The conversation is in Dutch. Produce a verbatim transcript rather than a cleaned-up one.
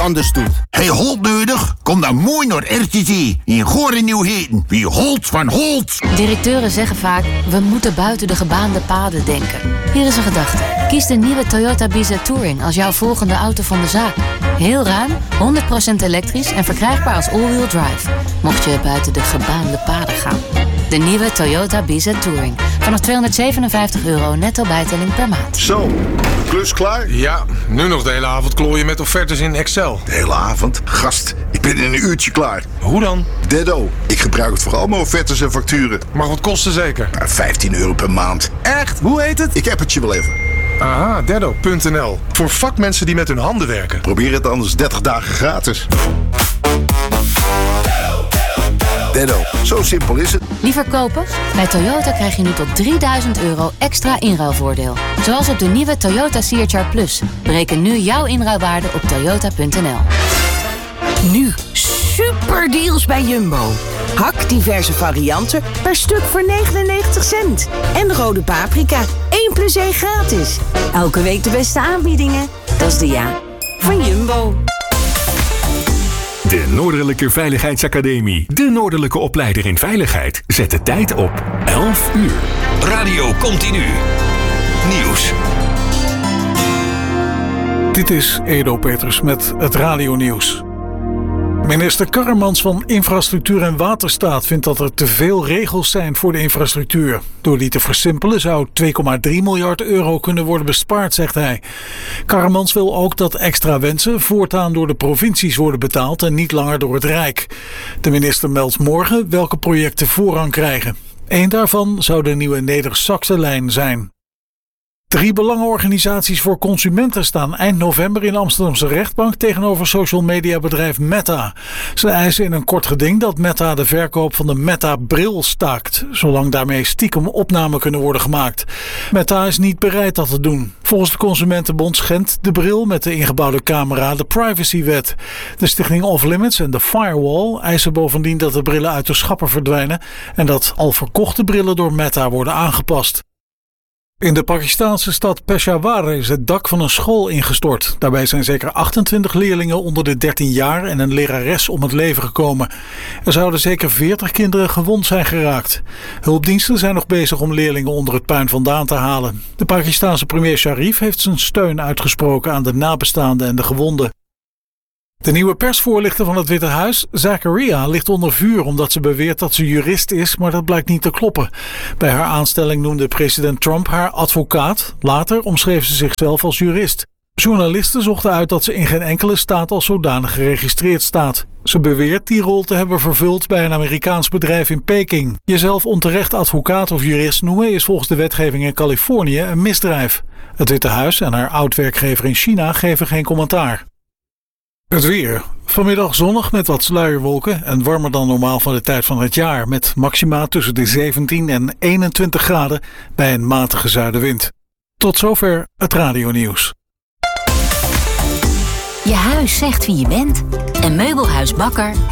anders doet. Hey, Holt nodig? Kom dan mooi naar R T G in Goorlen Nieuw-Heten. Wie Holt van Holt. Directeuren zeggen vaak, we moeten buiten de gebaande paden denken. Hier is een gedachte. Kies de nieuwe Toyota Bizza Touring als jouw volgende auto van de zaak. Heel ruim, honderd procent elektrisch en verkrijgbaar als all-wheel drive. Mocht je buiten de gebaande paden gaan. De nieuwe Toyota Bizza Touring. Vanaf tweehonderdzevenenvijftig euro netto bijtelling per maand. Zo, klus klaar? Ja, nu nog de hele avond klooien met offertes in Excel. De hele avond? Gast, ik ben in een uurtje klaar. Hoe dan? Deddo. Ik gebruik het voor al mijn offertes en facturen. Mag wat kosten zeker? Nou, vijftien euro per maand. Echt? Hoe heet het? Ik heb het je wel even. Aha, deddo punt n l. Voor vakmensen die met hun handen werken. Probeer het anders dertig dagen gratis. Deddo, zo simpel is het. Liever kopen? Bij Toyota krijg je nu tot drieduizend euro extra inruilvoordeel. Zoals op de nieuwe Toyota C H R Plus. Bereken nu jouw inruilwaarde op toyota punt n l. Nu super deals bij Jumbo. Hak diverse varianten per stuk voor negenennegentig cent. En rode paprika, één plus één gratis. Elke week de beste aanbiedingen. Dat is de ja van Jumbo. De Noordelijke Veiligheidsacademie. De Noordelijke opleider in veiligheid. Zet de tijd op elf uur. Radio Continu. Nieuws. Dit is Edo Peters met het radionieuws. Minister Karremans van Infrastructuur en Waterstaat vindt dat er te veel regels zijn voor de infrastructuur. Door die te versimpelen zou twee komma drie miljard euro kunnen worden bespaard, zegt hij. Karremans wil ook dat extra wensen voortaan door de provincies worden betaald en niet langer door het Rijk. De minister meldt morgen welke projecten voorrang krijgen. Eén daarvan zou de nieuwe Neder-Saxe-lijn zijn. Drie belangenorganisaties voor consumenten staan eind november in de Amsterdamse rechtbank tegenover social media bedrijf Meta. Ze eisen in een kort geding dat Meta de verkoop van de Meta-bril staakt, zolang daarmee stiekem opnamen kunnen worden gemaakt. Meta is niet bereid dat te doen. Volgens de Consumentenbond schendt de bril met de ingebouwde camera de privacywet. De stichting Off Limits en de Firewall eisen bovendien dat de brillen uit de schappen verdwijnen en dat al verkochte brillen door Meta worden aangepast. In de Pakistaanse stad Peshawar is het dak van een school ingestort. Daarbij zijn zeker achtentwintig leerlingen onder de dertien jaar en een lerares om het leven gekomen. Er zouden zeker veertig kinderen gewond zijn geraakt. Hulpdiensten zijn nog bezig om leerlingen onder het puin vandaan te halen. De Pakistaanse premier Sharif heeft zijn steun uitgesproken aan de nabestaanden en de gewonden. De nieuwe persvoorlichter van het Witte Huis, Zakaria, ligt onder vuur omdat ze beweert dat ze jurist is, maar dat blijkt niet te kloppen. Bij haar aanstelling noemde president Trump haar advocaat. Later omschreef ze zichzelf als jurist. Journalisten zochten uit dat ze in geen enkele staat als zodanig geregistreerd staat. Ze beweert die rol te hebben vervuld bij een Amerikaans bedrijf in Peking. Jezelf onterecht advocaat of jurist noemen is volgens de wetgeving in Californië een misdrijf. Het Witte Huis en haar oud-werkgever in China geven geen commentaar. Het weer. Vanmiddag zonnig met wat sluierwolken en warmer dan normaal van de tijd van het jaar, met maxima tussen de zeventien en eenentwintig graden bij een matige zuidenwind. Tot zover het radionieuws. Je huis zegt wie je bent en Meubelhuis Bakker